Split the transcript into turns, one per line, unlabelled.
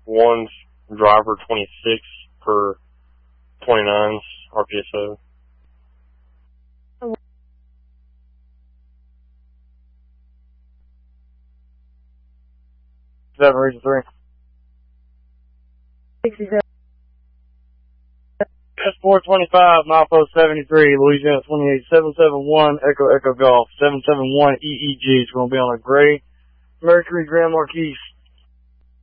one's driver 26 per 29's RPSO. 7 Region 3.
67.
S425, milepost 73, Louisiana 28, 771, Echo Golf, 771 EEG. It's going to be on a gray Mercury Grand Marquis